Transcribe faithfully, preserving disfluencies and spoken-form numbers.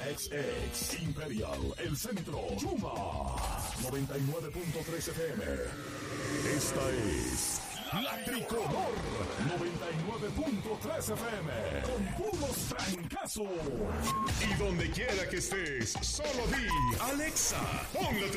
X X, Imperial, El Centro, Yuma, noventa y nueve punto tres F M. Esta es La Tricolor, noventa y nueve punto tres F M, con puros trancazos. Y donde quiera que estés, solo di, Alexa, pon la